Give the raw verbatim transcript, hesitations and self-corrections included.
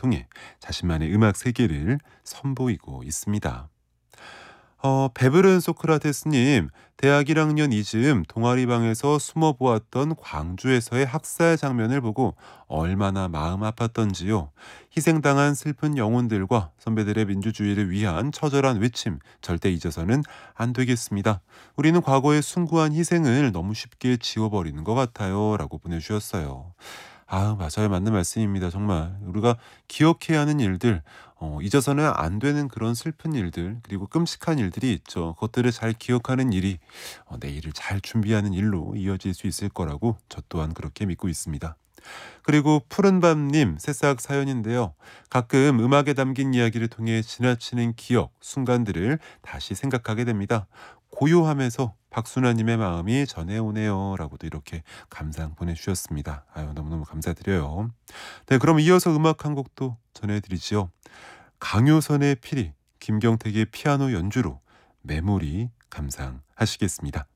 통해 자신만의 음악 세계를 선보이고 있습니다. 어, 베브른 소크라테스님, 대학 일 학년 이즈음 동아리방에서 숨어보았던 광주에서의 학살 장면을 보고 얼마나 마음 아팠던지요. 희생당한 슬픈 영혼들과 선배들의 민주주의를 위한 처절한 외침, 절대 잊어서는 안 되겠습니다. 우리는 과거의 숭고한 희생을 너무 쉽게 지워버리는 것 같아요. 라고 보내주셨어요. 아, 맞아요. 맞는 말씀입니다. 정말 우리가 기억해야 하는 일들, 어, 잊어서는 안 되는 그런 슬픈 일들, 그리고 끔찍한 일들이 있죠. 그것들을 잘 기억하는 일이 어, 내일을 잘 준비하는 일로 이어질 수 있을 거라고 저 또한 그렇게 믿고 있습니다. 그리고 푸른밤님 새싹 사연인데요. 가끔 음악에 담긴 이야기를 통해 지나치는 기억, 순간들을 다시 생각하게 됩니다. 고요하면서 박순아님의 마음이 전해오네요. 라고도 이렇게 감상 보내주셨습니다. 아유, 너무너무 감사드려요. 네, 그럼 이어서 음악 한 곡도 전해드리지요. 강효선의 피리, 김경택의 피아노 연주로 메모리 감상하시겠습니다.